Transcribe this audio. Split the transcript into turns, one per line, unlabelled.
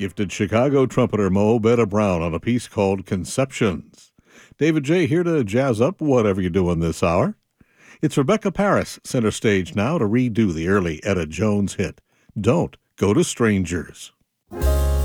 Gifted Chicago trumpeter Mo Betta Brown on a piece called Conceptions. David J. here to jazz up whatever you're doing this hour. It's Rebecca Paris center stage now to redo the early Etta Jones hit, Don't Go to Strangers.